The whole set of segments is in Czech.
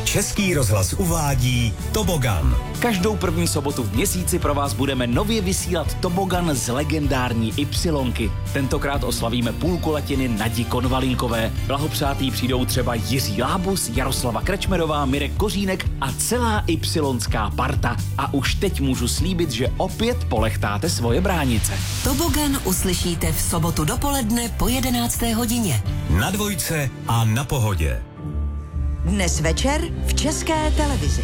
Český rozhlas uvádí Tobogan. Každou první sobotu v měsíci pro vás budeme nově vysílat Tobogan z legendární Ypsilonky. Tentokrát oslavíme půlkulatiny Nadi Konvalinkové. Blahopřátí přijdou třeba Jiří Lábus, Jaroslava Krečmerová, Mirek Kořínek a celá ypsilonská parta. A už teď můžu slíbit, že opět polechtáte svoje bránice. Tobogan uslyšíte v sobotu dopoledne po 11. hodině. Na Dvojce a na Pohodě. Dnes večer v České televizi.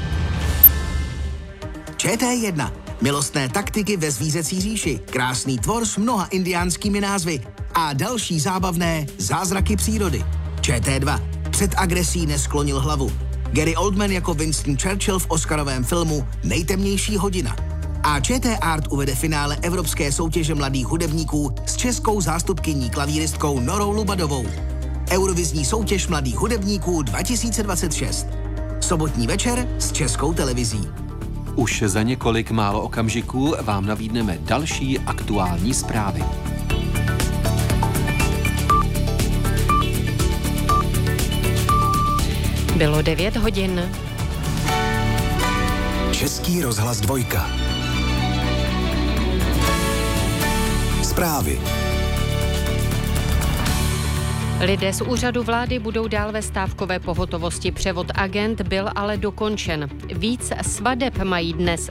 ČT1. Milostné taktiky ve zvířecí říši. Krásný tvor s mnoha indiánskými názvy. A další zábavné zázraky přírody. ČT2. Před agresí nesklonil hlavu. Gary Oldman jako Winston Churchill v oscarovém filmu Nejtemnější hodina. A ČT Art uvede finále Evropské soutěže mladých hudebníků s českou zástupkyní klavíristkou Norou Lubadovou. Eurovizní soutěž mladých hudebníků 2026. Sobotní večer s Českou televizí. Už za několik málo okamžiků vám nabídneme další aktuální zprávy. Bylo 9 hodin. Český rozhlas Dvojka. Zprávy. Lidé z úřadu vlády budou dál ve stávkové pohotovosti. Převod agent byl ale dokončen. Víc svadeb mají dnes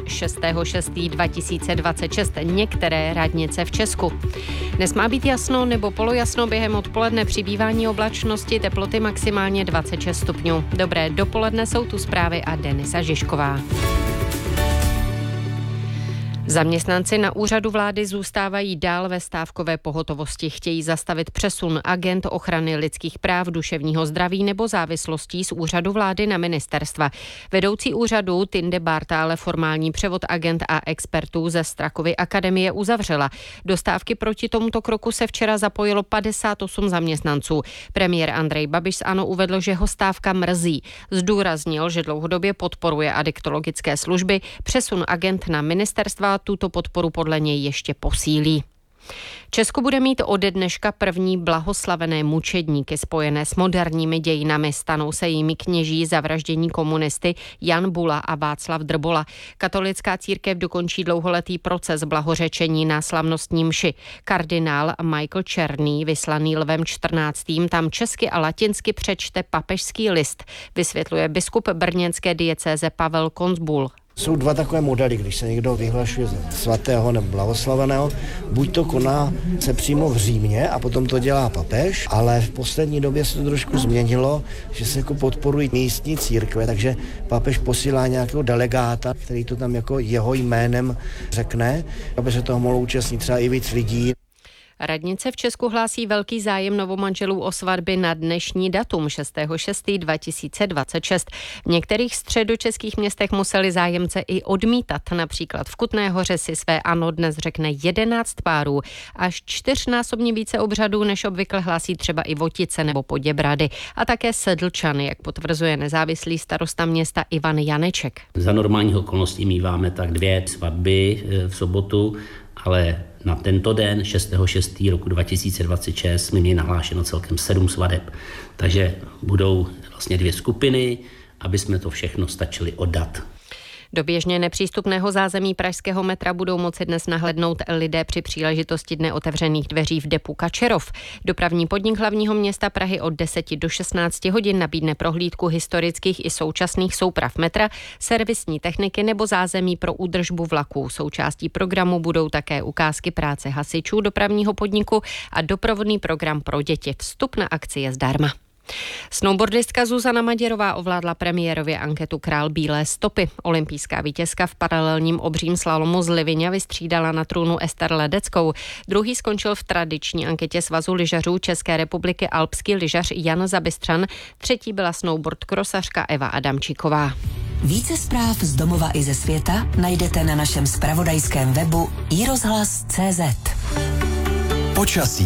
6.6.2026 některé radnice v Česku. Dnes má být jasno nebo polojasno, během odpoledne přibývání oblačnosti, teploty maximálně 26 stupňů. Dobré dopoledne, jsou tu zprávy a Denisa Žižková. Zaměstnanci na úřadu vlády zůstávají dál ve stávkové pohotovosti. Chtějí zastavit přesun agent ochrany lidských práv, duševního zdraví nebo závislostí z úřadu vlády na ministerstva. Vedoucí úřadu Tinde Barta ale formální převod agent a expertů ze Strakovy akademie uzavřela. Do stávky proti tomuto kroku se včera zapojilo 58 zaměstnanců. Premiér Andrej Babiš z ANO uvedl, že ho stávka mrzí. Zdůraznil, že dlouhodobě podporuje adiktologické služby. Přesun agent na ministerstva tuto podporu podle něj ještě posílí. Česko bude mít ode dneška první blahoslavené mučedníky spojené s moderními dějinami. Stanou se jimi kněží zavraždění komunisty Jan Bula a Václav Drbola. Katolická církev dokončí dlouholetý proces blahořečení na slavnostní mši. Kardinál Michael Černý, vyslaný Lvem XIV., tam česky a latinsky přečte papežský list, vysvětluje biskup brněnské diecéze Pavel Konzbul. Jsou dva takové modely, když se někdo vyhlašuje za svatého nebo blahoslaveného, buď to koná se přímo v Římě a potom to dělá papež, ale v poslední době se to trošku změnilo, že se jako podporují místní církve, takže papež posílá nějakého delegáta, který to tam jako jeho jménem řekne, aby se toho mohlo účastnit třeba i víc lidí. Radnice v Česku hlásí velký zájem novomanželů o svatby na dnešní datum 6.6.2026. V některých středočeských městech museli zájemce i odmítat. Například v Kutné Hoře si své ano dnes řekne 11 párů. Až 4násobně více obřadů než obvykle hlásí třeba i Votice nebo Poděbrady. A také Sedlčany, jak potvrzuje nezávislý starosta města Ivan Janeček. Za normálních okolností míváme tak 2 svatby v sobotu, ale na tento den 6.6. roku 2026 jsme měli nahlášeno celkem 7 svadeb. Takže budou vlastně 2 skupiny, aby jsme to všechno stačili oddat. Do běžně nepřístupného zázemí pražského metra budou moci dnes nahlédnout lidé při příležitosti Dne otevřených dveří v depu Kačerov. Dopravní podnik hlavního města Prahy od 10 do 16 hodin nabídne prohlídku historických i současných souprav metra, servisní techniky nebo zázemí pro údržbu vlaků. Součástí programu budou také ukázky práce hasičů dopravního podniku a doprovodný program pro děti. Vstup na akci je zdarma. Snowboardistka Zuzana Maděrová ovládla premiérově anketu Král bílé stopy. Olympijská vítězka v paralelním obřím slalomu z Livině vystřídala na trůnu Ester Ledeckou. Druhý skončil v tradiční anketě Svazu lyžařů České republiky alpský lyžař Jan Zabystřan. Třetí byla snowboard krosařka Eva Adamčíková. Více zpráv z domova i ze světa najdete na našem zpravodajském webu iRozhlas.cz. Počasí.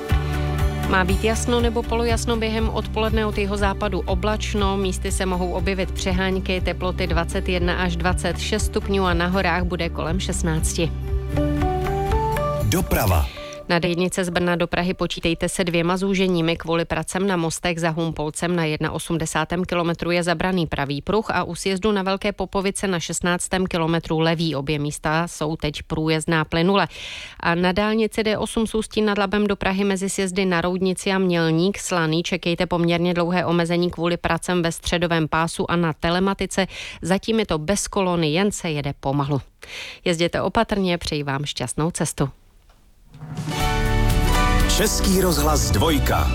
Má být jasno nebo polojasno, během odpoledne od jihozápadu oblačno, místy se mohou objevit přehánky, teploty 21 až 26 stupňů a na horách bude kolem 16. Doprava. Na dálnici z Brna do Prahy počítejte se 2 zúženími kvůli pracem na mostech. Za Humpolcem na 81. kilometru je zabraný pravý pruh a u sjezdu na Velké Popovice na 16. kilometru levý. Obě místa jsou teď průjezdná plynule. A na dálnici D8 z Ústí nad Labem do Prahy mezi sjezdy na Roudnici a Mělník Slaný čekejte poměrně dlouhé omezení kvůli pracem ve středovém pásu a na telematice. Zatím je to bez kolony, jen se jede pomalu. Jezděte opatrně, přeji vám šťastnou cestu. Český rozhlas 2.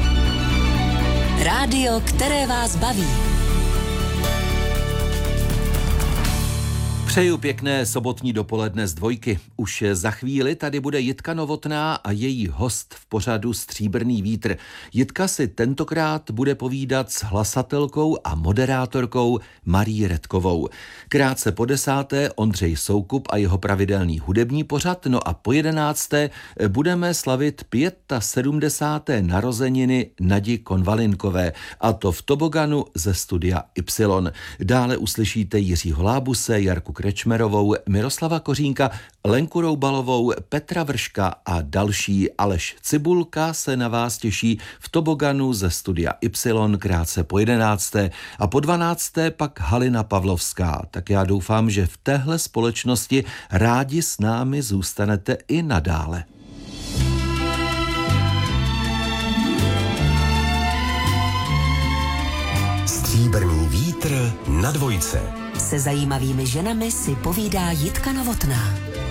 Rádio, které vás baví. Přeju pěkné sobotní dopoledne z 2. Už za chvíli tady bude Jitka Novotná a její host v pořadu Stříbrný vítr. Jitka si tentokrát bude povídat s hlasatelkou a moderátorkou Marí Redkovou. Krátce po 10. Ondřej Soukup a jeho pravidelný hudební pořad, no a po 11. budeme slavit 75. narozeniny Nadi Konvalinkové, a to v toboganu ze studia Y. Dále uslyšíte Jiřího Lábuse, Jarku Krečmerovou, Miroslava Kořínka, Lenku Roubalovou, Petra Vrška a další. Aleš Cibulka se na vás těší v toboganu ze studia Y krátce po 11. a po 12. pak Halina Pavlovská. Tak já doufám, že v téhle společnosti rádi s námi zůstanete i nadále. Stříbrný vítr na 2. Se zajímavými ženami si povídá Jitka Novotná.